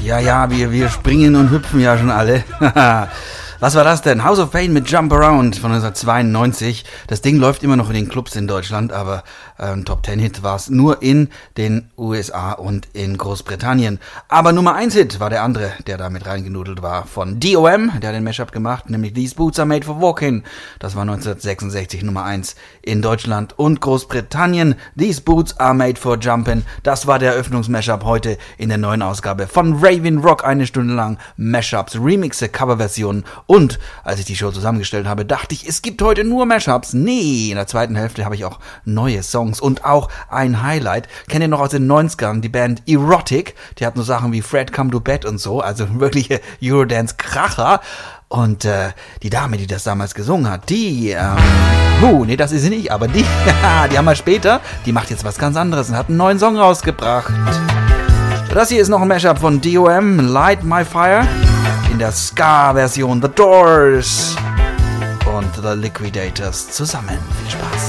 Ja, wir springen und hüpfen ja schon alle. Was war das denn? House of Pain mit Jump Around von 1992. Das Ding läuft immer noch in den Clubs in Deutschland, aber ein Top-10-Hit war es nur in den USA und in Großbritannien. Aber Nummer 1-Hit war der andere, der da mit reingenudelt war, von DOM, der hat den Mashup gemacht, nämlich These Boots Are Made for Walking. Das war 1966 Nummer 1 in Deutschland und Großbritannien. These Boots Are Made for Jumpin'. Das war der Eröffnungs-Mashup heute in der neuen Ausgabe von Raven Rock. 1 Stunde lang Mashups, Remixe, Coverversionen. Und als ich die Show zusammengestellt habe, dachte ich, es gibt heute nur Mashups. Nee, in der zweiten Hälfte habe ich auch neue Songs und auch ein Highlight. Kennt ihr noch aus den 90ern die Band Erotic? Die hat nur Sachen wie Fred Come to Bed und so, also wirkliche Eurodance-Kracher. Und die Dame, die das damals gesungen hat, die, nee, das ist sie nicht, aber die haben wir später, die macht jetzt was ganz anderes und hat einen neuen Song rausgebracht. Das hier ist noch ein Mashup von DOM, Light My Fire. In der Ska-Version The Doors und The Liquidators zusammen. Viel Spaß.